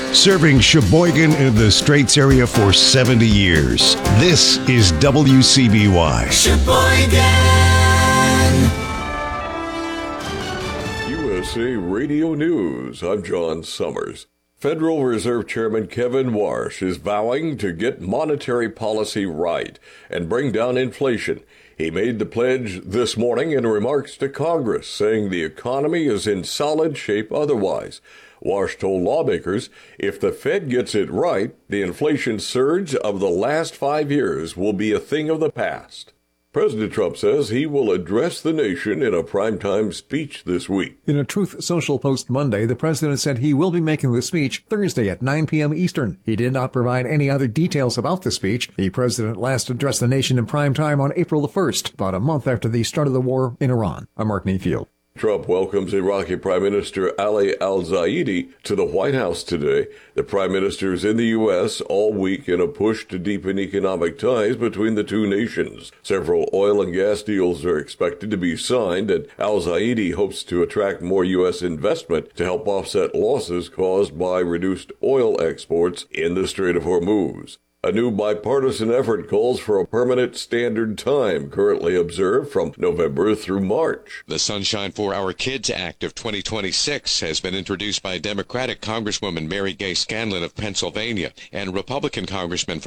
Serving Sheboygan and the Straits area for 70 years. This is WCBY. Sheboygan. USA Radio News. I'm John Summers. Federal Reserve Chairman Kevin Warsh is vowing to get monetary policy right and bring down inflation. He made the pledge this morning in remarks to Congress, saying the economy is in solid shape otherwise. Warsh told lawmakers if the Fed gets it right, the inflation surge of the last 5 years will be a thing of the past. President Trump says he will address the nation in a primetime speech this week. In a Truth Social post Monday, the president said he will be making the speech Thursday at 9 p.m. Eastern. He did not provide any other details about the speech. The president last addressed the nation in primetime on April the 1st, about a month after the start of the war in Iran. I'm Mark Neafield. Trump welcomes Iraqi Prime Minister Ali al-Zaidi to the White House today. The Prime Minister is in the U.S. all week in a push to deepen economic ties between the two nations. Several oil and gas deals are expected to be signed, and al-Zaidi hopes to attract more U.S. investment to help offset losses caused by reduced oil exports in the Strait of Hormuz. A new bipartisan effort calls for a permanent standard time currently observed from November through March. The Sunshine for Our Kids Act of 2026 has been introduced by Democratic Congresswoman Mary Gay Scanlon of Pennsylvania and Republican Congressman from